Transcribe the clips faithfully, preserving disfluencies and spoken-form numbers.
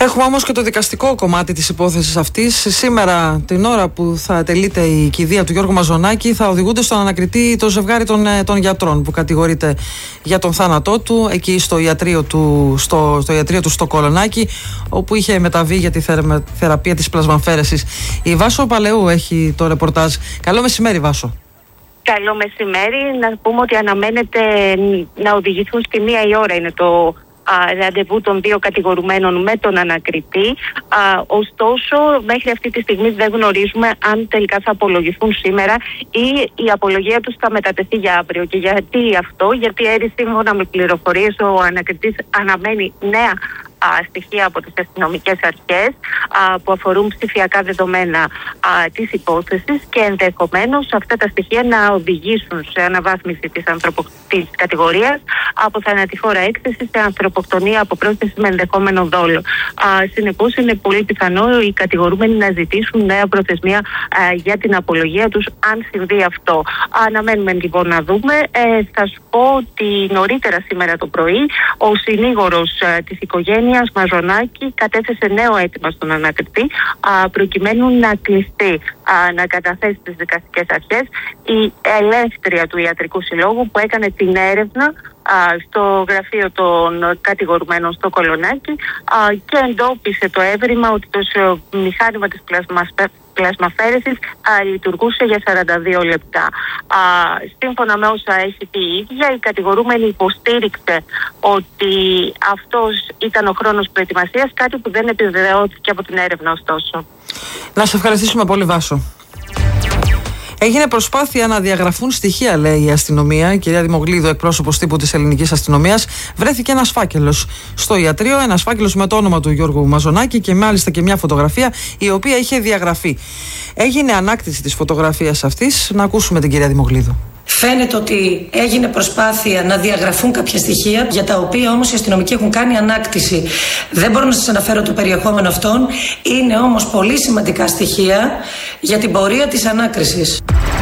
Έχουμε όμως και το δικαστικό κομμάτι της υπόθεσης αυτής. Σήμερα, την ώρα που θα τελείται η κηδεία του Γιώργου Μαζονάκη, θα οδηγούνται στον ανακριτή το ζευγάρι των, των γιατρών που κατηγορείται για τον θάνατό του εκεί στο ιατρείο του στο, στο, ιατρείο του στο Κολονάκι, όπου είχε μεταβεί για τη θεραπεία της πλασμαφαίρεσης. Η Βάσο Παλαιού έχει το ρεπορτάζ. Καλό μεσημέρι, Βάσο. Καλό μεσημέρι. Να πούμε ότι αναμένεται να οδηγηθούν στη μία η ώρα, είναι το α, ραντεβού των δύο κατηγορουμένων με τον ανακριτή. Α, ωστόσο, μέχρι αυτή τη στιγμή δεν γνωρίζουμε αν τελικά θα απολογηθούν σήμερα ή η απολογία τους θα μετατεθεί για αύριο. Και γιατί αυτό? Γιατί έρη σύμφωνα με πληροφορίες ο ανακριτής αναμένει νέα στοιχεία από τις αστυνομικές αρχές α, που αφορούν ψηφιακά δεδομένα α, της υπόθεσης και ενδεχομένως αυτά τα στοιχεία να οδηγήσουν σε αναβάθμιση της, ανθρωπο... της κατηγορίας από θανατηφόρα έκθεση σε ανθρωποκτονία από πρόσθεση με ενδεχόμενο δόλο. Συνεπώς είναι πολύ πιθανό οι κατηγορούμενοι να ζητήσουν νέα προθεσμία α, για την απολογία τους αν συμβεί αυτό. Αναμένουμε λοιπόν να δούμε. Ε, θα σου πω ότι νωρίτερα σήμερα το πρωί ο συνήγορος α, της οικογένειας Μαζονάκη κατέθεσε νέο αίτημα στον ανακριτή α, προκειμένου να κλειστεί, α, να καταθέσει στις δικαστικές αρχές η ελεύθερια του Ιατρικού Συλλόγου που έκανε την έρευνα α, στο γραφείο των κατηγορουμένων στο Κολονάκι α, και εντόπισε το έβριμα ότι το μηχάνημα της πλασμασπέρ πλασμαφαίρεσης α, λειτουργούσε για σαράντα δύο λεπτά. Α, σύμφωνα με όσα έχει πει η ίδια, η κατηγορούμενη υποστήριξε ότι αυτός ήταν ο χρόνος προετοιμασίας, κάτι που δεν επιβεβαιώθηκε από την έρευνα ωστόσο. Να σε ευχαριστήσουμε πολύ, Βάσο. Έγινε προσπάθεια να διαγραφούν στοιχεία, λέει η αστυνομία. Η κυρία Δημογλίδου, εκπρόσωπος τύπου της ελληνικής αστυνομίας, βρέθηκε ένας φάκελος στο ιατρείο. Ένας φάκελος με το όνομα του Γιώργου Μαζονάκη και μάλιστα και μια φωτογραφία η οποία είχε διαγραφεί. Έγινε ανάκτηση της φωτογραφίας αυτής. Να ακούσουμε την κυρία Δημογλίδου. Φαίνεται ότι έγινε προσπάθεια να διαγραφούν κάποια στοιχεία, για τα οποία όμως οι αστυνομικοί έχουν κάνει ανάκτηση. Δεν μπορώ να σας αναφέρω το περιεχόμενο αυτών, είναι όμως πολύ σημαντικά στοιχεία για την πορεία της ανάκρισης.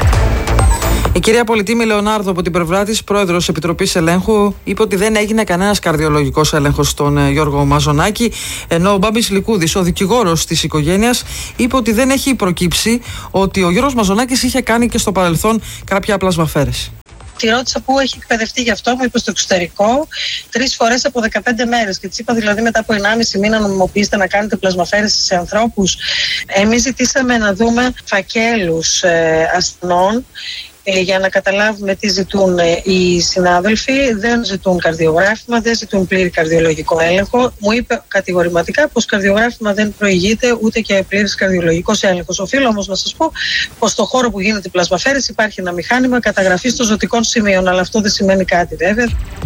Η κυρία Πολιτήμη Λεωνάρδο, από την πλευρά της, πρόεδρος Επιτροπής Ελέγχου, είπε ότι δεν έγινε κανένας καρδιολογικός έλεγχος στον Γιώργο Μαζονάκη, ενώ ο Μπάμπης Λικούδης, ο δικηγόρος της οικογένειας, είπε ότι δεν έχει προκύψει ότι ο Γιώργος Μαζονάκης είχε κάνει και στο παρελθόν κάποια πλασμαφαίρεση. Τη ρώτησα πού έχει εκπαιδευτεί γι' αυτό, μου είπε στο εξωτερικό, τρεις φορές από δεκαπέντε μέρες. Και της είπα δηλαδή μετά από ενάμιση μήνα νομιμοποιήσετε να κάνετε πλασμαφαίρεση σε ανθρώπους. Εμείς ζητήσαμε να δούμε φακέλους ε, ασθενών ε, για να καταλάβουμε τι ζητούν ε, οι συνάδελφοι. Δεν ζητούν καρδιογράφημα, δεν ζητούν πλήρη καρδιολογικό έλεγχο. Μου είπε κατηγορηματικά πως καρδιογράφημα δεν προηγείται ούτε και πλήρης καρδιολογικός έλεγχος. Οφείλω όμως να σας πω πως στο χώρο που γίνεται η πλασμαφαίρεση υπάρχει ένα μηχάνημα καταγραφής των ζωτικών σημείων, αλλά αυτό δεν σημαίνει κάτι βέβαια.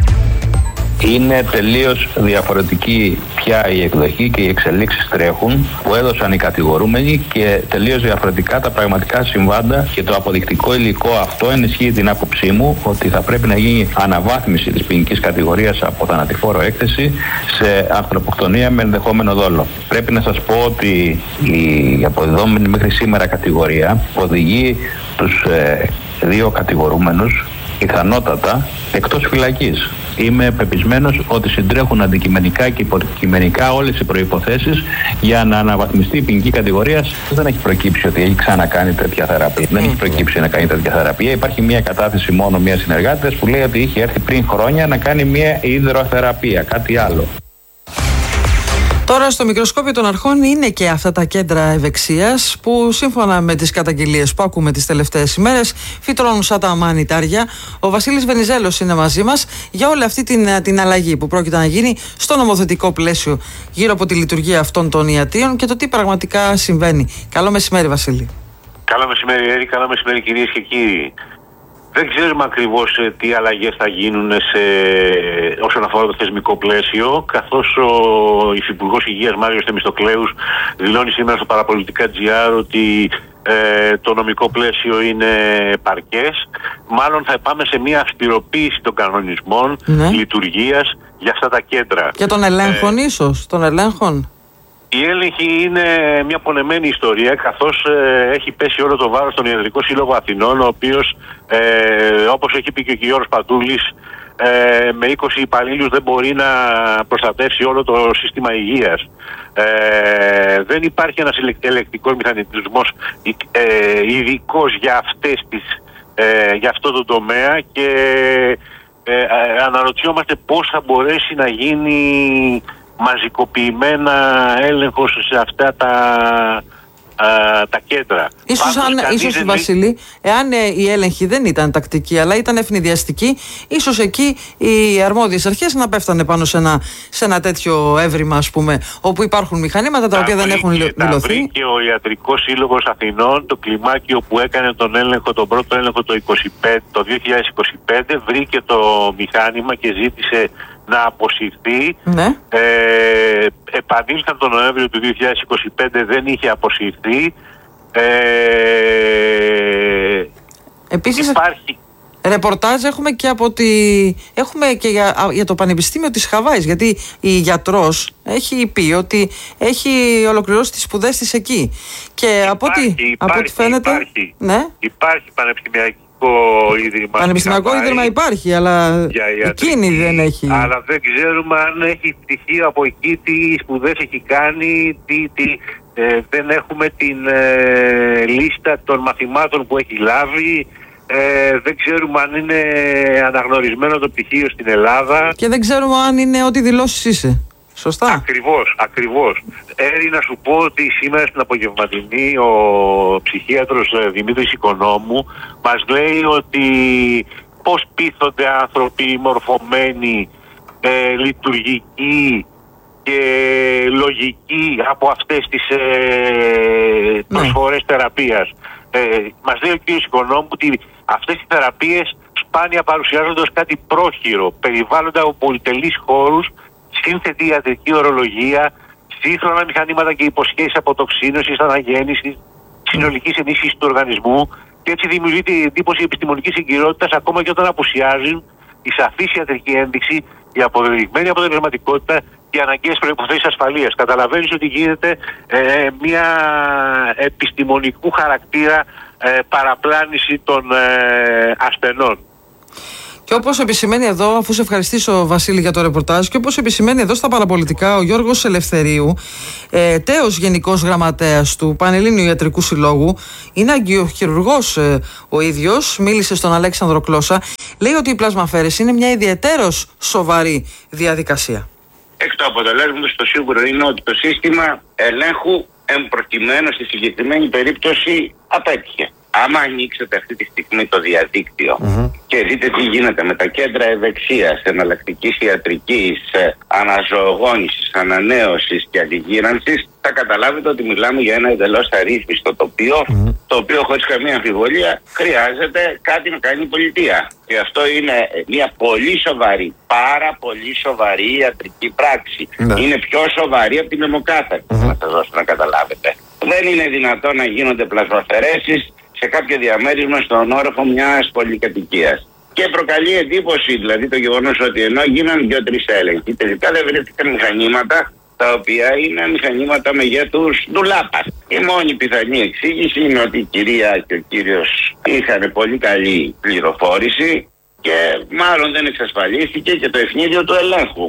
Είναι τελείως διαφορετική πια η εκδοχή και οι εξελίξεις τρέχουν που έδωσαν οι κατηγορούμενοι και τελείως διαφορετικά τα πραγματικά συμβάντα, και το αποδεικτικό υλικό αυτό ενισχύει την άποψή μου ότι θα πρέπει να γίνει αναβάθμιση της ποινικής κατηγορίας από θανατηφόρο έκθεση σε ανθρωποκτονία με ενδεχόμενο δόλο. Πρέπει να σας πω ότι η αποδεδόμενη μέχρι σήμερα κατηγορία οδηγεί τους ε, δύο κατηγορούμενους πιθανότατα εκτός φυλακής. Είμαι πεπισμένος ότι συντρέχουν αντικειμενικά και υποκειμενικά όλες οι προϋποθέσεις για να αναβαθμιστεί η ποινική κατηγορία. Δεν έχει προκύψει ότι έχει ξανακάνει τέτοια θεραπεία. Δεν έχει προκύψει να κάνει τέτοια θεραπεία. Υπάρχει μια κατάθεση μόνο μια συνεργάτης που λέει ότι είχε έρθει πριν χρόνια να κάνει μια υδροθεραπεία, κάτι άλλο. Τώρα στο μικροσκόπιο των αρχών είναι και αυτά τα κέντρα ευεξίας που σύμφωνα με τις καταγγελίες που ακούμε τις τελευταίες ημέρες φυτρώνουν σαν τα αμάνιτάρια. Ο Βασίλης Βενιζέλος είναι μαζί μας για όλη αυτή την, την αλλαγή που πρόκειται να γίνει στο νομοθετικό πλαίσιο γύρω από τη λειτουργία αυτών των ιατρίων και το τι πραγματικά συμβαίνει. Καλό μεσημέρι, Βασίλη. Καλό μεσημέρι, Έρη. Καλό μεσημέρι, κυρίες και κύριοι. Δεν ξέρουμε ακριβώς τι αλλαγές θα γίνουν σε, όσον αφορά το θεσμικό πλαίσιο, καθώς ο Υφυπουργός Υγείας Μάριος Θεμιστοκλέους δηλώνει σήμερα στο Παραπολιτικά τζι άρ ότι ε, το νομικό πλαίσιο είναι επαρκές. Μάλλον θα πάμε σε μια αυστηροποίηση των κανονισμών ναι. λειτουργίας για αυτά τα κέντρα. Και των ελέγχων ε, ίσως, των ελέγχων. Η έλεγχη είναι μια πονεμένη ιστορία, καθώς ε, έχει πέσει όλο το βάρος στον Ιατρικό Σύλλογο Αθηνών, ο οποίος, ε, όπως έχει πει και ο κ. Παντούλης, ε, με είκοσι υπαλλήλους δεν μπορεί να προστατεύσει όλο το σύστημα υγείας. Ε, δεν υπάρχει ένας ελεκτικός μηχανισμός ε, ειδικός για, αυτές τις, ε, για αυτό το τομέα και ε, ε, αναρωτιόμαστε πώς θα μπορέσει να γίνει μαζικοποιημένα έλεγχος σε αυτά τα, α, τα κέντρα. Ίσως, αν, ίσως Βασίλη, εάν ε, η έλεγχη δεν ήταν τακτική αλλά ήταν ευνηδιαστική, ίσως εκεί οι αρμόδιες αρχές να πέφτανε πάνω σε ένα, σε ένα τέτοιο έβριμα, ας πούμε, όπου υπάρχουν μηχανήματα τα, τα οποία δεν έχουν δηλωθεί. Τα βρήκε ο Ιατρικός Σύλλογος Αθηνών, το κλιμάκιο που έκανε τον έλεγχο, τον πρώτο έλεγχο το, είκοσι πέντε, το δύο χιλιάδες είκοσι πέντε, βρήκε το μηχάνημα και ζήτησε να αποσυρθεί. Ναι. Ε, επανήλθαν τον Νοέμβριο του δύο χιλιάδες είκοσι πέντε, δεν είχε αποσυρθεί. Ε, Επίσης υπάρχει... ρεπορτάζ έχουμε και από τη... έχουμε και για, για το Πανεπιστήμιο της Χαβάης, γιατί η γιατρός έχει πει ότι έχει ολοκληρώσει τις σπουδές της εκεί. Και υπάρχει, από ό,τι, υπάρχει, από ό,τι φαίνεται... Υπάρχει, ναι. υπάρχει πανεπιστημιακή ίδρυμα. Πανεπιστημιακό ίδρυμα υπάρχει, αλλά εκείνη δεν έχει. Αλλά δεν ξέρουμε αν έχει πτυχίο από εκεί, τι σπουδές έχει κάνει, τι, τι, ε, δεν έχουμε την ε, λίστα των μαθημάτων που έχει λάβει. Ε, δεν ξέρουμε αν είναι αναγνωρισμένο το πτυχίο στην Ελλάδα. Και δεν ξέρουμε αν είναι ό,τι δηλώσεις είσαι. Σωστά. Ακριβώς, ακριβώς. Έρη να σου πω ότι σήμερα στην απογευματινή ο ψυχίατρος Δημήτρης Οικονόμου μας λέει ότι πώς πείθονται άνθρωποι μορφωμένοι, ε, λειτουργικοί και λογικοί από αυτές τις ε, προσφορές ναι. θεραπείας. Ε, μας λέει ο κ. Οικονόμου ότι αυτές οι θεραπείες σπάνια παρουσιάζονται ως κάτι πρόχειρο, περιβάλλονται από πολυτελείς χώρους, σύνθετη ιατρική ορολογία, σύγχρονα μηχανήματα και υποσχέσεις αποτοξίνωσης, αναγέννησης, συνολικής ενίσχυσης του οργανισμού, και έτσι δημιουργείται η εντύπωση επιστημονικής εγκυρότητας ακόμα και όταν απουσιάζουν η σαφής ιατρική ένδειξη, η αποδεδειγμένη αποτελεσματικότητα και οι αναγκαίες προϋποθέσεις ασφαλείας. Καταλαβαίνεις ότι γίνεται ε, μια επιστημονικού χαρακτήρα ε, παραπλάνηση των ε, ασθενών. Και όπως επισημαίνει εδώ, αφού σε ευχαριστήσω Βασίλη για το ρεπορτάζ, και όπως επισημαίνει εδώ στα παραπολιτικά ο Γιώργος Ελευθερίου, ε, τέος Γενικός Γραμματέας του Πανελλήνιου Ιατρικού Συλλόγου, είναι αγκιοχειρουργός ε, ο ίδιος, μίλησε στον Αλέξανδρο Κλώσσα, λέει ότι η πλασμαφέρεση είναι μια ιδιαιτέρως σοβαρή διαδικασία. Εκ του αποτελέσματος το σίγουρο είναι ότι το σύστημα ελέγχου εμπροκειμένου στη συγκεκριμένη περίπτωση απέτυχε. Άμα ανοίξετε αυτή τη στιγμή το διαδίκτυο mm-hmm. και δείτε τι γίνεται με τα κέντρα ευεξίας, εναλλακτικής ιατρικής, αναζωογόνησης, ανανέωσης και αντιγύρανσης, θα καταλάβετε ότι μιλάμε για ένα εντελώς αρρύθμιστο τοπίο, mm-hmm. το οποίο χωρίς καμία αμφιβολία χρειάζεται κάτι να κάνει η πολιτεία. Και αυτό είναι μια πολύ σοβαρή, πάρα πολύ σοβαρή ιατρική πράξη. Mm-hmm. Είναι πιο σοβαρή από την αιμοκάθαρση, mm-hmm. να σας δώσω να καταλάβετε. Δεν είναι δυνατόν να γίνονται πλασμαφαιρέσεις σε κάποιο διαμέρισμα στον όροφο μιας πολυκατοικίας. Και προκαλεί εντύπωση δηλαδή το γεγονός ότι ενώ γίνανε δύο-τρεις έλεγχοι, τελικά δεν βρέθηκαν μηχανήματα τα οποία είναι μηχανήματα μεγέθους ντουλάπας. Η μόνη πιθανή εξήγηση είναι ότι η κυρία και ο κύριος είχαν πολύ καλή πληροφόρηση και μάλλον δεν εξασφαλίστηκε και το ευνίδιο του ελέγχου.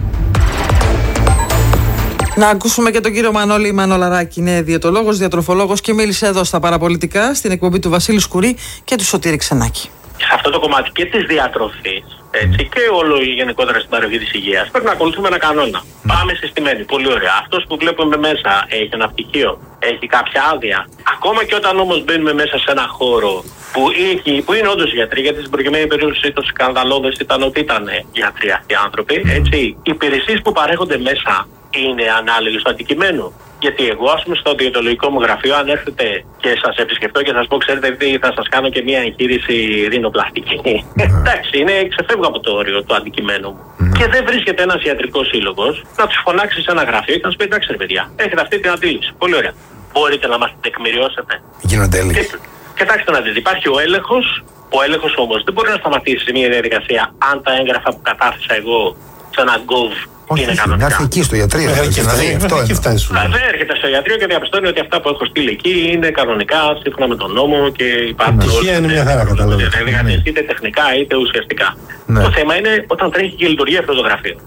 Να ακούσουμε και τον κύριο Μανώλη Μανολαράκη, είναι διαιτολόγος, διατροφολόγος και μίλησε εδώ στα παραπολιτικά στην εκπομπή του Βασίλη Σκουρή και του Σωτήρη Ξενάκη. Σε αυτό το κομμάτι και της διατροφής, έτσι, και όλο η γενικότερα στην παροχή της υγείας, πρέπει να ακολουθούμε ένα κανόνα. Mm. Πάμε συστημένοι, πολύ ωραία. Αυτός που βλέπουμε μέσα έχει ένα πτυχίο, έχει κάποια άδεια. Ακόμα και όταν όμως μπαίνουμε μέσα σε ένα χώρο που, έχει, που είναι όντως γιατροί, γιατί στην προκειμένη περίπτωση το σκανδαλώδες ήταν ότι ήταν γιατροί αυτοί οι άνθρωποι, έτσι, οι υπηρεσίες που παρέχονται μέσα είναι ανάλογες στο αντικειμένο. Γιατί εγώ, ας πούμε, στο διαιτολογικό μου γραφείο, αν έρθετε και σας επισκεφτώ και σας πω, ξέρετε τι, θα σας κάνω και μια εγχείρηση ρινοπλαστική. Εντάξει, είναι, ξεφεύγω από το όριο του αντικειμένου μου. Και δεν βρίσκεται ένας ιατρικός σύλλογος να τους φωνάξει σε ένα γραφείο και να σου πει: εντάξει, ρε παιδιά, έχετε αυτή την αντίληψη. Πολύ ωραία. Μπορείτε να μας την τεκμηριώσετε? Γίνονται έλεγχοι. Κοιτάξτε να δείτε, υπάρχει ο έλεγχος. Ο έλεγχος όμως δεν μπορεί να σταματήσει σε μια διαδικασία αν τα έγγραφα που κατάθεσα εγώ σε ένα γκοβ είναι κανονικά. Να έρθει εκεί στο ιατρείο. Δεν έρχεται στο ιατρείο και διαπιστώνει ότι αυτά που έχω στείλει εκεί είναι κανονικά σύμφωνα με τον νόμο και υπάρχουν όλα. Είναι μια χαρά, καταλαβαίνω. Είτε τεχνικά είτε ουσιαστικά. Το θέμα είναι όταν τρέχει και λειτουργεί αυτό το γραφείο.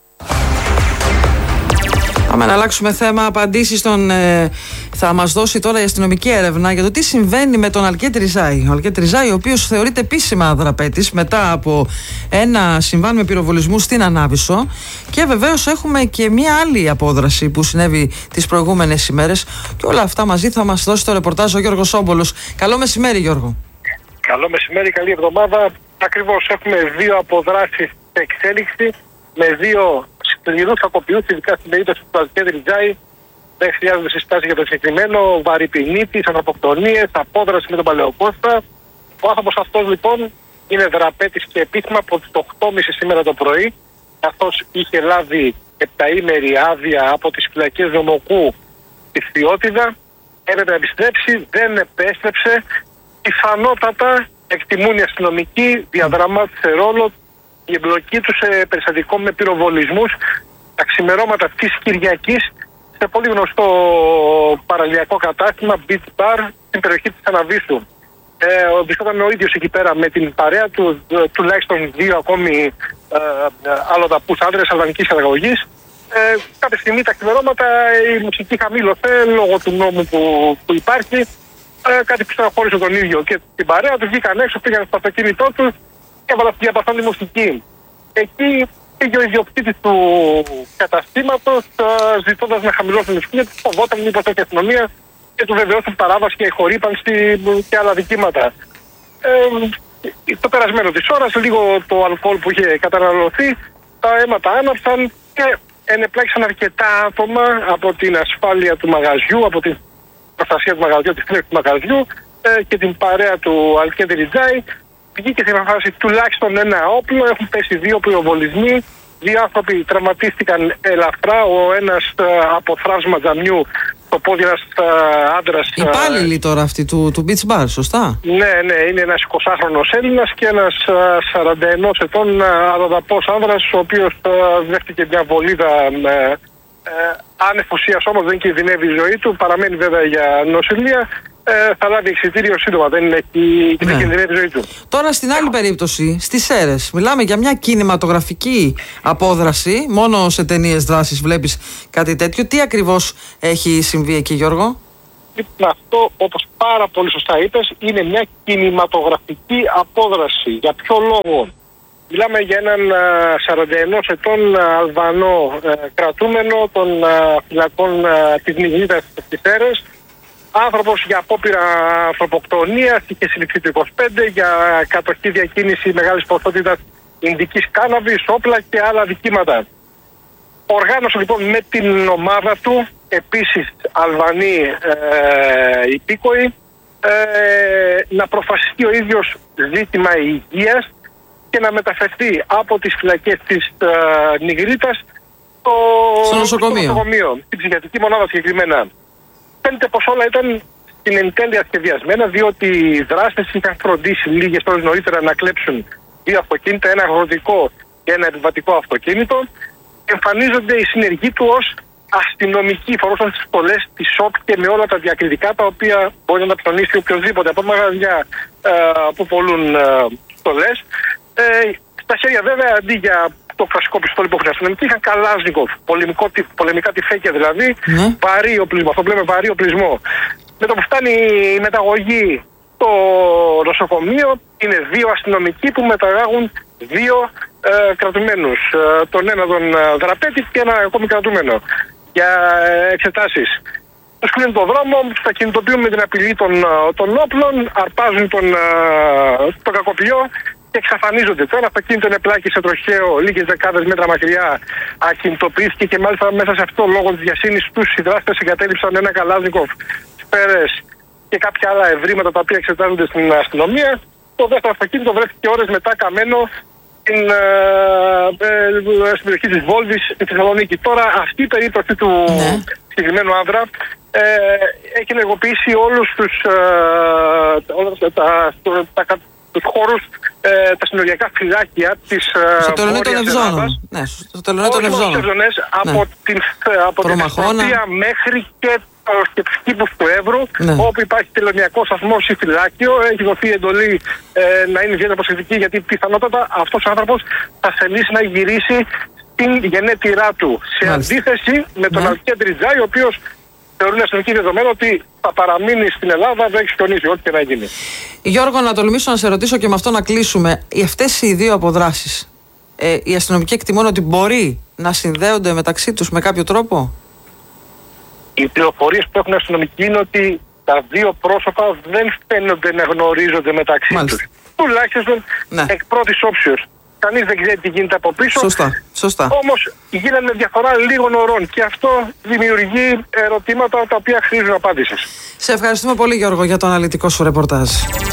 Πάμε να αλλάξουμε θέμα. Απαντήσεις τον, ε, θα μας δώσει τώρα η αστυνομική έρευνα για το τι συμβαίνει με τον Αλκέτ Ριζάη. Ο Αλκέτ Ριζάη, ο οποίος θεωρείται επίσημα δραπέτης μετά από ένα συμβάν με πυροβολισμού στην Ανάβησσο. Και βεβαίως έχουμε και μια άλλη απόδραση που συνέβη τις προηγούμενες ημέρες. Και όλα αυτά μαζί θα μας δώσει το ρεπορτάζ ο Γιώργος Σόμπολος. Καλό μεσημέρι, Γιώργο. Καλό μεσημέρι, καλή εβδομάδα. Ακριβώς έχουμε δύο αποδράσεις σε εξέλιξη με δύο σκληρούς κακοποιούς, ειδικά στην περίπτωση του Αλκέτ Ριζάη. Δεν χρειάζονται συστάσεις για το συγκεκριμένο. Βαρυπινίτης, ανθρωποκτονίες, απόδραση με τον Παλαιοκώστα. Ο άνθρωπος αυτός λοιπόν είναι δραπέτης και επίσημα από τις οκτώ και μισή σήμερα το πρωί, καθώς είχε λάβει επταήμερη άδεια από τις φυλακές Δομοκού στη Φθιώτιδα. Έπρεπε να επιστρέψει, δεν επέστρεψε. Πιθανότατα, εκτιμούν οι αστυνομικοί, διαδραμάτισε ρόλο η εμπλοκή του σε περιστατικό με πυροβολισμούς τα ξημερώματα της Κυριακής σε πολύ γνωστό παραλιακό κατάστημα Beach Bar στην περιοχή της Αναβίσσου. Ε, βρισκόταν ο ίδιος εκεί πέρα με την παρέα του, τουλάχιστον δύο ακόμη ε, αλλοδαπούς άντρες αλβανικής καταγωγής. Ε, κάποια στιγμή τα ξημερώματα η μουσική χαμήλωσε λόγω του νόμου που, που υπάρχει. Ε, κάτι που στεναχώρησε τον ίδιο και την παρέα του, βγήκαν έξω, πήγαν στο αυτοκίνητό του και έβαλαν στη διαπαστών τη μουσική. Εκεί πήγε ο ιδιοκτήτης του καταστήματος ζητώντας να χαμηλώσει τη μουσική, γιατί φοβόταν μήπως έχει αστυνομία και του βεβαιώσουν παράβαση και χορύπανση και άλλα δικήματα. Ε, το περασμένο της ώρας, λίγο το αλκοόλ που είχε καταναλωθεί, τα αίματα άναψαν και ενεπλάκησαν αρκετά άτομα από την ασφάλεια του μαγαζιού, από την προστασία του μαγαζιού, τη φύλαξη του μαγαζιού ε, και την παρέα του Αλκέτ Ριζάη. Βγήκε στην φάση τουλάχιστον ένα όπλο, έχουν πέσει δύο πυροβολισμοί, δύο άνθρωποι τραυματίστηκαν ελαφρά, ο ένας ε, από θράψμα τζαμιού στο πόδι, ένας ε, άντρας. Υπάλληλοι τώρα αυτοί του, του Beach Bar, σωστά? Ναι, ναι, είναι ένας εικοσάχρονος Έλληνας και ένας ε, σαράντα ένα ετών ε, αλλοδαπός άνδρας, ο οποίος ε, δέχτηκε μια βολίδα ε, ε, άνευ ουσίας, όμως δεν κινδυνεύει η ζωή του, παραμένει βέβαια για νοσηλεία. Ε, θα λάβει εξιτήριο σύντομα, δεν έχει ναι. κινδυνεύει η ζωή του. Τώρα στην άλλη περίπτωση, στις Σέρρες, μιλάμε για μια κινηματογραφική απόδραση. Μόνο σε ταινίες δράσης βλέπεις κάτι τέτοιο. Τι ακριβώς έχει συμβεί εκεί, Γιώργο? Αυτό, όπως πάρα πολύ σωστά είπες, είναι μια κινηματογραφική απόδραση. Για ποιο λόγο? Μιλάμε για έναν σαράντα ένα ετών Αλβανό ε, κρατούμενο των ε, φυλακών ε, της Νιγρίτας στις Σέρρες. Άνθρωπος για απόπειρα ανθρωποκτονίας, είχε συλληφθεί το είκοσι πέντε για κατοχή, διακίνηση μεγάλης ποσότητας ινδικής κάναβης, όπλα και άλλα δικήματα. Οργάνωσε λοιπόν με την ομάδα του, επίσης Αλβανοί ε, υπήκοοι, ε, να προφασιστεί ο ίδιος ζήτημα υγείας και να μεταφερθεί από τις φυλακές της ε, Νιγρίτας στο, στο νοσοκομείο. στο νοσοκομείο, στην ψυχιατρική μονάδα συγκεκριμένα. Φαίνεται πως όλα ήταν στην εν τέλει σχεδιασμένα, διότι οι δράστες είχαν φροντίσει λίγες ώρες νωρίτερα να κλέψουν δύο αυτοκίνητα, ένα αγροτικό και ένα επιβατικό αυτοκίνητο. Εμφανίζονται οι συνεργοί του ως αστυνομικοί, φορούσαν τις στολές της ΣΟΠ και με όλα τα διακριτικά τα οποία μπορεί να τα ψωνίσει οποιοδήποτε από μαγαζιά ε, που πολλούν ε, στολές. Ε, στα χέρια βέβαια, αντί για το κλασικό πιστόλι που έχουν αστυνομικοί, είχαν καλάζνικοφ, πολεμικά τυφέκια δηλαδή, ναι. βαρύ οπλισμό. Αυτό που λέμε βαρύ οπλισμό. Με το που φτάνει η μεταγωγή στο νοσοκομείο, είναι δύο αστυνομικοί που μεταγάγουν δύο ε, κρατουμένους. Ε, τον ένα τον ε, δραπέτη και ένα ακόμη κρατούμενο για ε, εξετάσεις. Τους κλείνουν τον δρόμο, τα κινητοποιούν με την απειλή των, των όπλων, αρπάζουν τον, τον κακοποιό και εξαφανίζονται. Το ένα αυτοκίνητο είναι πλάκη σε τροχαίο, λίγες δεκάδες μέτρα μακριά, ακινητοποιήθηκε και μάλιστα μέσα σε αυτό λόγω της διασύνης τους οι δράστες εγκατέλειψαν ένα καλάζνικοφ, σπέρες και κάποια άλλα ευρήματα τα οποία εξετάζονται στην αστυνομία. Το δεύτερο αυτοκίνητο βρέθηκε ώρες μετά καμένο στην, ε, ε, στην περιοχή της Βόλβης στη Θεσσαλονίκη. Τώρα αυτή η περίπτωση του ναι. συγκεκριμένου άνδρα ε, έχει ενεργοποιήσει όλους τους, ε, όλους τα, τα, τα, τους χώρους ε, τα συνοριακά φυλάκια της Βόρειας Ελλάδας. Ναι, στο τελωνίο των Ευζώνων. Από ναι. την, από την Ευθυμία μέχρι και και τους κήπους του Εύρου, ναι. όπου υπάρχει τελωνιακό σταθμός ή φυλάκιο. Έχει δοθεί εντολή ε, να είναι ιδιαίτερα προσεκτική, γιατί πιθανότατα αυτός ο άνθρωπος θα θελήσει να γυρίσει στην γενέτειρά του. Σε Μάλιστα. αντίθεση με τον ναι. Αλκέντρη Τζάι, ο οποίος θεωρούν αστυνομικοί δεδομένο ότι θα παραμείνει στην Ελλάδα, δεν έχει τονίσει ό,τι και να γίνει. Γιώργο, να τολμήσω να σε ρωτήσω και με αυτό να κλείσουμε. Αυτές οι δύο αποδράσεις, ε, οι αστυνομικοί εκτιμούν ότι μπορεί να συνδέονται μεταξύ τους με κάποιο τρόπο? Οι πληροφορίες που έχουν αστυνομικοί είναι ότι τα δύο πρόσωπα δεν φαίνονται να γνωρίζονται μεταξύ Μάλιστα. τους. Τουλάχιστον ναι. εκ πρώτης όψεως. Κανείς δεν ξέρει τι γίνεται από πίσω. Σωστά, σωστά. Όμως γίνανε διαφορά λίγων ωρών και αυτό δημιουργεί ερωτήματα τα οποία χρήζουν απάντησης. Σε ευχαριστούμε πολύ, Γιώργο, για το αναλυτικό σου ρεπορτάζ.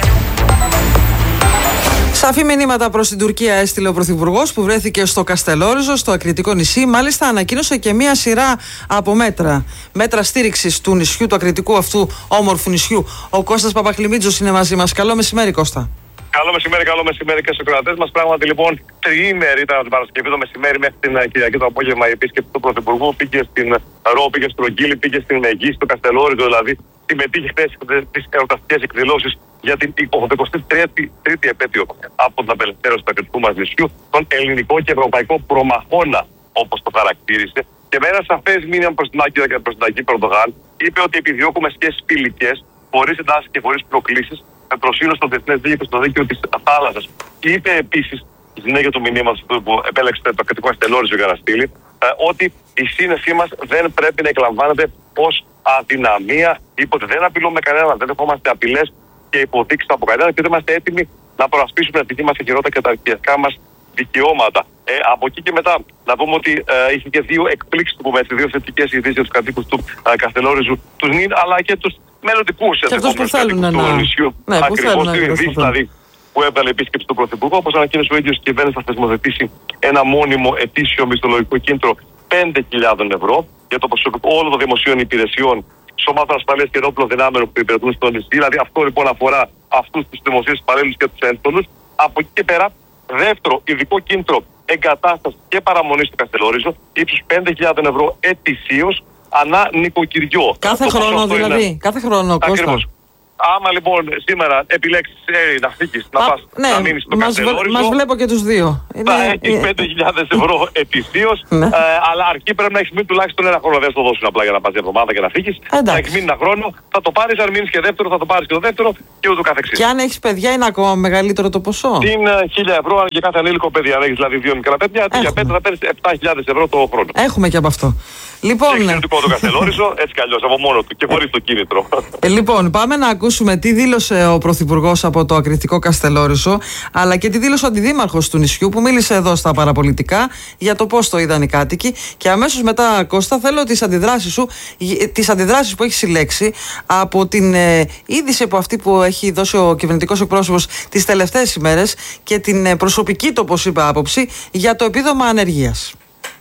Σαφή μηνύματα προς την Τουρκία έστειλε ο Πρωθυπουργός, που βρέθηκε στο Καστελόριζο, στο Ακριτικό νησί. Μάλιστα, ανακοίνωσε και μία σειρά από μέτρα. Μέτρα στήριξης του νησιού, του Ακριτικού αυτού όμορφου νησιού. Ο Κώστας Παπαχλημίτζος είναι μαζί μας. Καλό μεσημέρι, Κώστα. Καλό μεσημέρι, καλό μεσημέρι και στους κρατές μας. Πράγματι, λοιπόν, τριήμερη ήταν την Παρασκευή το μεσημέρι μέχρι την Κυριακή το απόγευμα η επίσκεψη του Πρωθυπουργού. Πήγε στην Ρο, πήγε στο Ρογγύλι, πήγε στην Αιγή, στο Καστελόριζο δηλαδή. Συμμετείχε χθες στις εορταστικές εκδηλώσεις για την ογδοηκοστή τρίτη επέτειο από την απελευθέρωση του ακριτικού μας νησιού, τον ελληνικό και ευρωπαϊκό προμαχώνα, όπως το χαρακτήρισε. Και με ένα σαφές μήνυμα προς την Άγκυρα και προς την Αγία Περδογάν, είπε ότι επιδιώκουμε σχέσεις φιλικές, χωρίς εντάσεις και χωρίς προκλήσεις, με προσήλωση στο διεθνές δίκαιο και στο δίκαιο της θάλασσας. Και είπε επίσης, στη συνέχεια του μηνύματος που επέλεξε το ακριτικό Καστελόριζο για να στείλει, ότι η σύνεσή μας δεν πρέπει να εκλαμβάνεται ως αδυναμία. Είπε ότι δεν απειλούμε κανέναν, δεν δεχόμαστε απειλές και υποδείξεις από κανέναν και δεν είμαστε έτοιμοι να προασπίσουμε τη δική μας ακεραιότητα και τα αρχικά μας δικαιώματα. Ε, από εκεί και μετά, να πούμε ότι ε, είχε και δύο εκπλήξεις του πούμε, δύο θετικές ειδήσεις για τους κατοίκους του ε, Καστελόριζου, τους νυν, αλλά και τους μελλοντικούς κατοίκους να... του νησιού. Ναι, ακριβώς δύο ειδήσεις δηλαδή που έβγαλε η επίσκεψη του Πρωθυπουργού. Όπως ανακοίνωσε ο ίδιος, η κυβέρνηση θα θεσμοθετήσει ένα μόνιμο ετήσιο μισθολογικό κίνητρο πέντε χιλιάδες ευρώ για το προσωπικό όλων των δημοσίων υπηρεσιών, σωμάτων ασφαλείας και ενόπλων δυνάμεων που υπηρετούν στο νησί. Δηλαδή, αυτό λοιπόν αφορά αυτούς τους δημοσίους υπαλλήλους και τους έντονους. Από εκεί και πέρα, δεύτερο ειδικό κίνητρο εγκατάσταση και παραμονή στο Καστελόριζο, ύψους πέντε χιλιάδες ευρώ ετησίως ανά νοικοκυριό. Κάθε το χρόνο δηλαδή. Είναι... Κάθε χρόνο, Κώστα. Άμα λοιπόν σήμερα επιλέξεις ε, να φύγεις, να πας ναι, να μείνεις στο Καστελόριζο, μας βλέπω και τους δύο. Θα είναι... έχεις πέντε χιλιάδες ευρώ ετησίως, ναι. ε, αλλά αρκεί πρέπει να έχεις μείνει τουλάχιστον ένα χρόνο. Δεν στο δώσουν απλά για να πας μια εβδομάδα και να φύγεις. Θα έχεις μείνει ένα χρόνο, θα το πάρεις, αν μείνεις και δεύτερο, θα το πάρεις και το δεύτερο και ούτω καθεξής. Και αν έχεις παιδιά, είναι ακόμα μεγαλύτερο το ποσό. Είναι χίλια ευρώ για κάθε ανήλικο παιδί. Αν έχεις δηλαδή δύο μικρά παιδιά, για πέντε θα παίρνεις επτά χιλιάδες ευρώ το χρόνο. Έχουμε και από αυτό. Λοιπόν, έχει το Καστελόριζο, έτσι κι αλλιώς, από μόνο του και χωρίς το κίνητρο. Ε, λοιπόν, πάμε να ακούσουμε τι δήλωσε ο Πρωθυπουργός από το Ακριτικό Καστελόριζο, αλλά και τι δήλωσε ο Αντιδήμαρχος του νησιού, που μίλησε εδώ στα παραπολιτικά για το πώς το είδαν οι κάτοικοι. Και αμέσως μετά, Κώστα, θέλω τις αντιδράσεις σου, τις αντιδράσεις που έχει συλλέξει από την ε, είδηση από αυτή που έχει δώσει ο κυβερνητικός εκπρόσωπος τις τελευταίες ημέρες και την ε, προσωπική του, όπως είπα, άποψη για το επίδομα ανεργίας.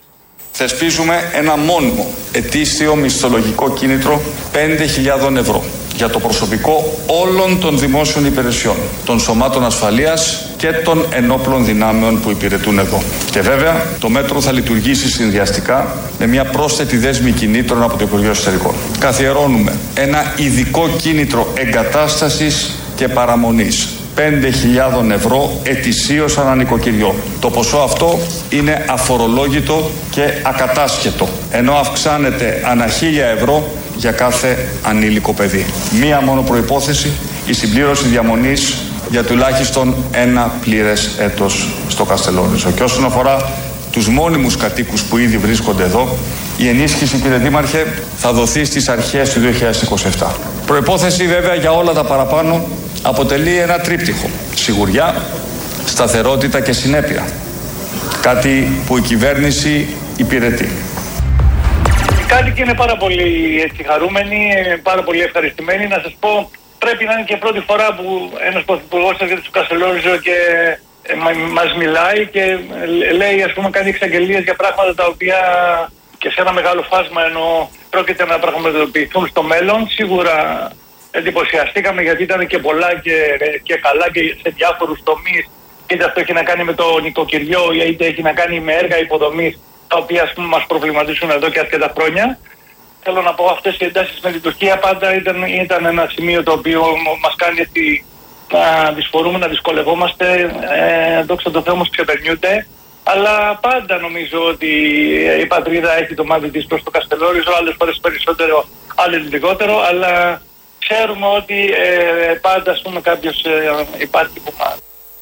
Θεσπίζουμε ένα μόνιμο ετήσιο μισθολογικό κίνητρο πέντε χιλιάδες ευρώ για το προσωπικό όλων των δημόσιων υπηρεσιών, των σωμάτων ασφαλείας και των ενόπλων δυνάμεων που υπηρετούν εδώ. Και βέβαια, το μέτρο θα λειτουργήσει συνδυαστικά με μια πρόσθετη δέσμη κινήτρων από το Υπουργείο Εσωτερικών. Καθιερώνουμε ένα ειδικό κίνητρο εγκατάστασης και παραμονής πέντε χιλιάδες ευρώ ετησίως ανά νοικοκυριό. Το ποσό αυτό είναι αφορολόγητο και ακατάσχετο, ενώ αυξάνεται ανά χίλια ευρώ για κάθε ανήλικο παιδί. Μία μόνο προϋπόθεση, η συμπλήρωση διαμονής για τουλάχιστον ένα πλήρες έτος στο Καστελόριζο. Και όσον αφορά τους μόνιμους κατοίκους που ήδη βρίσκονται εδώ, η ενίσχυση, κύριε Δήμαρχε, θα δοθεί στις αρχές του δύο χιλιάδες είκοσι επτά. Προϋπόθεση βέβαια για όλα τα παραπάνω αποτελεί ένα τρίπτυχο: σιγουριά, σταθερότητα και συνέπεια. Κάτι που η κυβέρνηση υπηρετεί. Οι κάτοικοι είναι πάρα πολύ έτσι, χαρούμενοι, πάρα πολύ ευχαριστημένοι. Να σας πω, πρέπει να είναι και πρώτη φορά που ένας πρωθυπουργός έρχεται στο Καστελόριζο και ε, μας μιλάει και λέει, ας πούμε, κάνει εξαγγελίες για πράγματα τα οποία και σε ένα μεγάλο φάσμα ενώ πρόκειται να πραγματοποιηθούν στο μέλλον. Σίγουρα εντυπωσιαστήκαμε γιατί ήταν και πολλά και, και καλά και σε διάφορους τομείς είτε αυτό έχει να κάνει με το νοικοκυριό, είτε έχει να κάνει με έργα υποδομής, τα οποία ας πούμε, μας προβληματίζουν εδώ και αρκετά χρόνια. Θέλω να πω, αυτές οι εντάσεις με την Τουρκία πάντα ήταν, ήταν ένα σημείο το οποίο μας κάνει έτσι να δυσφορούμε, να δυσκολευόμαστε. Ε, δόξα τω Θεώ όμως ξεπερνιούνται. Αλλά πάντα νομίζω ότι η πατρίδα έχει το μάτι της προς το Καστελόριζο, άλλες φορές περισσότερο, άλλες λιγότερο, αλλά ξέρουμε ότι ε, πάντα ας πούμε κάποιος ε, υπάρχει που μας.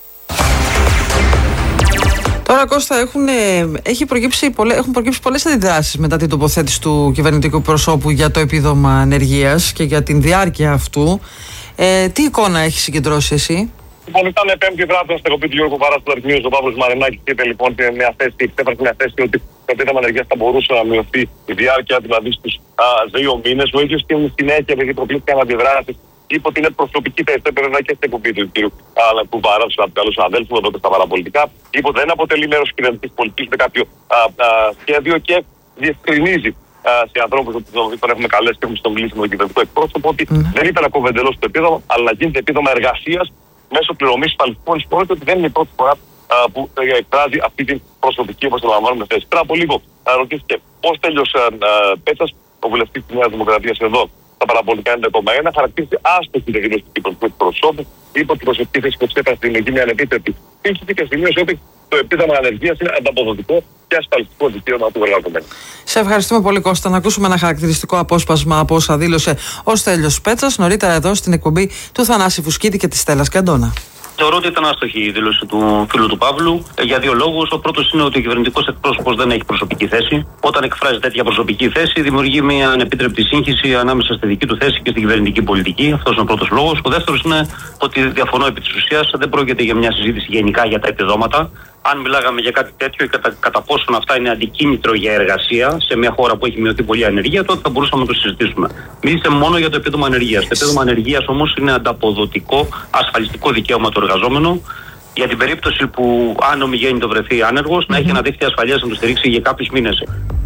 Τώρα, Κώστα, έχουν, έχει προκύψει πολλέ, έχουν προκύψει πολλές αντιδράσεις μετά την τοποθέτηση του κυβερνητικού προσώπου για το επίδομα ανεργίας και για την διάρκεια αυτού. Ε, τι εικόνα έχει συγκεντρώσει εσύ? Λοιπόν, ήταν πέμπτη βράδυ στην εκπομπή του Γιώργου Βαρά του Αρμίου, ο Παύλος Μαρινάκης, και είπε λοιπόν μια θέση, εξέφρασε μια θέση ότι το επίδομα ανεργίας θα μπορούσε να μειωθεί η διάρκεια, δηλαδή στους α, δύο μήνες. Ο ίδιος στην συνέχεια, επειδή προκλήθηκαν αντιδράσεις, είπε ότι είναι προσωπική θέση. Το είπε βέβαια και στην εκπομπή του κ. Κουβάρα, του άλλου συναδέλφου εδώ και στα παραπολιτικά. Είπε ότι δεν αποτελεί μέρος της κυβερνητικής πολιτικής με κάποιο α, α, σχέδιο και διευκρινίζει σε ανθρώπους που τον έχουμε καλέσει και έχουμε στο μιλήσει με τον κυβερνητικό εκπρόσωπο ότι mm. δεν ήταν ακόμα εντελώς το επίδομα, αλλά να γίνεται επίδομα εργασίας μέσω πληρωμής ασφαλιστικών εισφορών, ότι δεν είναι η πρώτη φορά α, που εκφράζει αυτή την προσωπική, όπως το λαμβάνουμε, θέση. Πριν από λίγο ρωτήθηκε πώς τέλειωσε Πέτσας, ο βουλευτής της Νέας Δημοκρατίας εδώ, στα παραπολιτικά ενενήντα κόμμα ένα, χαρακτήρισε άστοχη τη δήλωση του κυβερνητικού εκπροσώπου, είπε ότι η προσωπική θέση που εξέφρασε την γίνει ανεπίτρεπτη. Πήχε και σημείωσε ότι το επίδομα ανεργίας είναι ανταποδοτικό και ασφαλιστικό δικαίωμα του εργαζομένου. Σε ευχαριστούμε πολύ, Κώστα. Να ακούσουμε ένα χαρακτηριστικό απόσπασμα από όσα δήλωσε ο Στέλιος Πέτσας νωρίτερα εδώ στην εκπομπή του Θανάση Φουσκίτη και της Στέλλας Καντώνα. Θεωρώ ότι ήταν άστοχη η δήλωση του φίλου του Παύλου για δύο λόγους. Ο πρώτος είναι ότι ο κυβερνητικός εκπρόσωπος δεν έχει προσωπική θέση. Όταν εκφράζει τέτοια προσωπική θέση, δημιουργεί μια ανεπίτρεπτη σύγχυση ανάμεσα στη δική του θέση και στην κυβερνητική πολιτική. Αυτός είναι ο πρώτος λόγος. Ο δεύτερος είναι ότι διαφωνώ επί της ουσίας. Δεν πρόκειται για μια συζήτηση γενικά για τα επιδόματα. Αν μιλάγαμε για κάτι τέτοιο, κατά, κατά πόσον αυτά είναι αντικίνητρο για εργασία σε μια χώρα που έχει μειωθεί πολύ ανεργία, τότε θα μπορούσαμε να το συζητήσουμε. Μιλήστε μόνο για το επίδομα ανεργίας. Το επίδομα ανεργίας όμως είναι ανταποδοτικό, ασφαλιστικό δικαίωμα του εργαζόμενου. Για την περίπτωση που αν ο μηγέννητο βρεθεί άνεργος, mm-hmm. να έχει ένα δίκτυο ασφαλείας να του στηρίξει για κάποιους μήνες.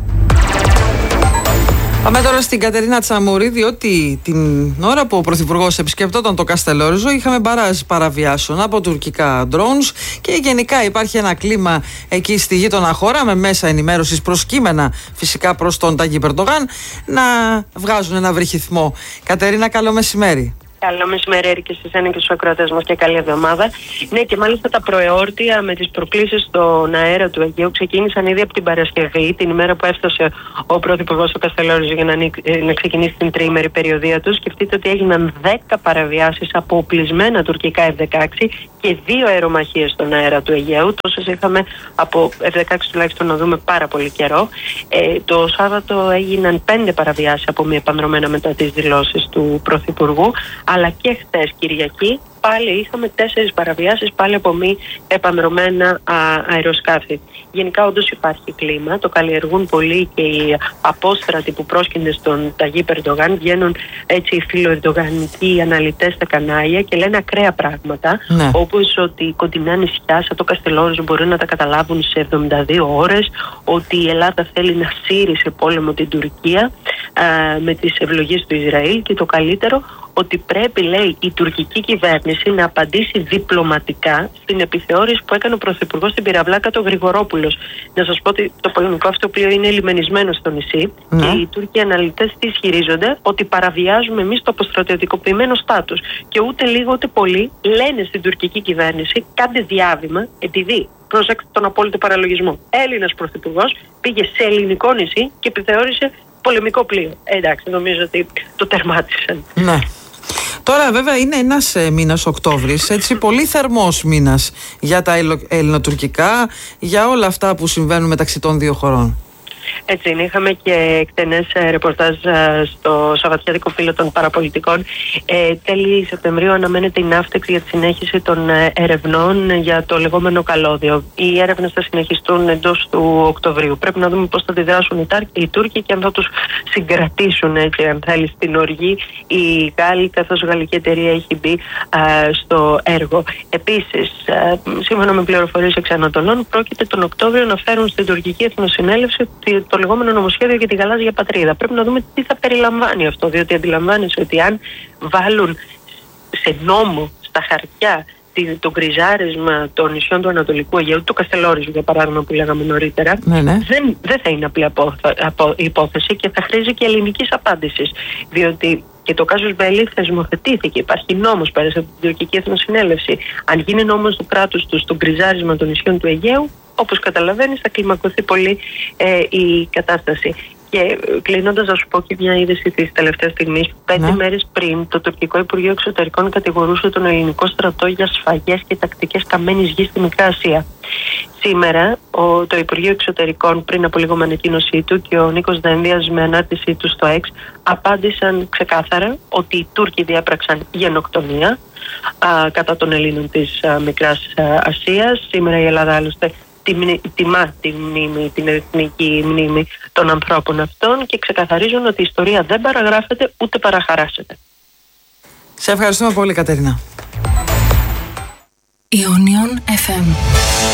Πάμε τώρα στην Κατερίνα Τσαμούρη, διότι την ώρα που ο Πρωθυπουργός επισκεπτόταν το Καστελόριζο είχαμε μπαράζ παραβιάσεων από τουρκικά drones και γενικά υπάρχει ένα κλίμα εκεί στη γείτονα χώρα με μέσα ενημέρωσης προσκύμενα φυσικά προς τον Ταγί Ερντογάν να βγάζουν ένα βρυχυθμό. Κατερίνα, καλό μεσημέρι. Καλό μεσημέρι, Έρη, και σε εσένα και στους ακροατές μας και καλή εβδομάδα. Ναι, και μάλιστα τα προεόρτια με τις προκλήσεις στον αέρα του Αιγαίου ξεκίνησαν ήδη από την Παρασκευή, την ημέρα που έφτασε ο Πρωθυπουργός στο Καστελόριζο για να, να ξεκινήσει την τριήμερη περιοδία του. Σκεφτείτε ότι έγιναν δέκα παραβιάσεις από οπλισμένα τουρκικά εφ δεκαέξι και δύο αερομαχίες στον αέρα του Αιγαίου. Τόσες είχαμε από εφ δεκαέξι τουλάχιστον να δούμε πάρα πολύ καιρό. Ε, το Σάββατο έγιναν πέντε παραβιάσεις από μη επανδρομένα μετά τις δηλώσεις του Πρωθυπουργού. Αλλά και χτες Κυριακή πάλι είχαμε τέσσερις παραβιάσεις πάλι από μη επανδρομένα α, αεροσκάφη. Γενικά όντως υπάρχει κλίμα, το καλλιεργούν πολύ και οι απόστρατοι που πρόσκυνται στον Ταγί Ερντογάν. Βγαίνουν έτσι οι φιλοερντογανικοί αναλυτές στα κανάλια και λένε ακραία πράγματα, ναι. όπως ότι η κοντινά νησιά σαν το Καστελόριζο μπορεί να τα καταλάβουν σε εβδομήντα δύο ώρες, ότι η Ελλάδα θέλει να σύρει σε πόλεμο την Τουρκία α, με τις ευλογίες του Ισραήλ και το καλύτερο ότι πρέπει, λέει, η τουρκική κυβέρνηση να απαντήσει διπλωματικά στην επιθεώρηση που έκανε ο Πρωθυπουργός στην Πυραυλάκα, το Γρηγορόπουλος. Να σας πω ότι το πολεμικό αυτοπλοίο είναι λιμενισμένο στο νησί mm. και οι Τούρκοι αναλυτές τι ισχυρίζονται, ότι παραβιάζουμε εμείς το αποστρατιωτικοποιημένο στάτους. Και ούτε λίγο ούτε πολύ λένε στην τουρκική κυβέρνηση, κάντε διάβημα, επειδή, πρόσεξτε τον απόλυτο παραλογισμό, Έλληνας Πρωθυπουργός πήγε σε ελληνικό νησί και επιθεώρησε πολεμικό πλοίο. Ε, εντάξει, νομίζω ότι το τερμάτισαν. Ναι. Τώρα βέβαια είναι ένας ε, μήνας Οκτώβρης, έτσι πολύ θερμός μήνας για τα ελληνοτουρκικά, για όλα αυτά που συμβαίνουν μεταξύ των δύο χωρών. Έτσι είναι, είχαμε και εκτενές ρεπορτάζ στο Σαββατιάτικο Φύλλο των Παραπολιτικών. Ε, τέλη Σεπτεμβρίου αναμένεται η ναύτεξη για τη συνέχιση των ερευνών για το λεγόμενο καλώδιο. Οι έρευνες θα συνεχιστούν εντός του Οκτωβρίου. Πρέπει να δούμε πώς θα αντιδράσουν οι Τούρκοι και αν θα τους συγκρατήσουν, έτσι, αν θέλει, στην οργή οι Γάλλοι, καθώς η γαλλική εταιρεία έχει μπει α, στο έργο. Επίσης, α, σύμφωνα με πληροφορίες εξανατολών, πρόκειται τον Οκτώβριο να φέρουν στην τουρκική εθνοσυνέλευση το λεγόμενο νομοσχέδιο για τη γαλάζια πατρίδα. Πρέπει να δούμε τι θα περιλαμβάνει αυτό, διότι αντιλαμβάνεσαι ότι αν βάλουν σε νόμο στα χαρτιά το γκριζάρισμα των νησιών του Ανατολικού Αιγαίου, το Καστελόριζο για παράδειγμα που λέγαμε νωρίτερα, ναι, ναι. Δεν, δεν θα είναι απλή υπόθεση και θα χρήζει και ελληνικής απάντησης. Διότι και το κάζους Μπέλη θεσμοθετήθηκε. Υπάρχει νόμος πέρασε από την Τουρκική Εθνοσυνέλευση. Αν γίνει νόμος του κράτους του στο γκριζάρισμα των νησιών του Αιγαίου, όπως καταλαβαίνεις, θα κλιμακωθεί πολύ ε, η κατάσταση. Και κλείνοντας, να σου πω και μια είδηση της τελευταίας στιγμής. Πέντε ναι. μέρες πριν, το τουρκικό Υπουργείο Εξωτερικών κατηγορούσε τον ελληνικό στρατό για σφαγές και τακτικές καμένης γης στη Μικρά Ασία. Σήμερα, ο, το Υπουργείο Εξωτερικών, πριν από λίγο με ανακοίνωσή του, και ο Νίκος Δένδιας με ανάρτησή του στο X, απάντησαν ξεκάθαρα ότι οι Τούρκοι διέπραξαν γενοκτονία α, κατά των Ελλήνων της α, Μικράς α, Ασίας. Σήμερα η Ελλάδα άλλωστε τιμά τη μνήμη, την εθνική μνήμη των ανθρώπων αυτών και ξεκαθαρίζουν ότι η ιστορία δεν παραγράφεται ούτε παραχαράσεται. Σε ευχαριστούμε πολύ, Κατερίνα. Ionion εφ εμ.